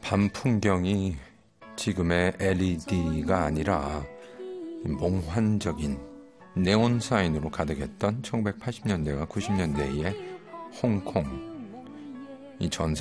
밤 풍경이 지금의 LED가 아니라 몽환적인 네온 사인으로 가득했던 1980년대와 90년대의 홍콩. 이 전